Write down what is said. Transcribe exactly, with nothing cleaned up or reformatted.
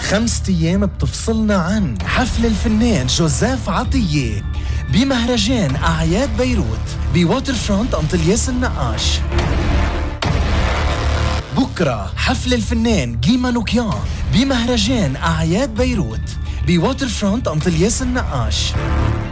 خمسة أيام بتفصلنا عن حفل الفنان جوزيف عطية بمهرجان أعياد بيروت بواتر فرونت أنطلياس النقاش. بكرة حفل الفنان جي مانوكيان بمهرجان أعياد بيروت بواتر فرونت أنطلياس النقاش.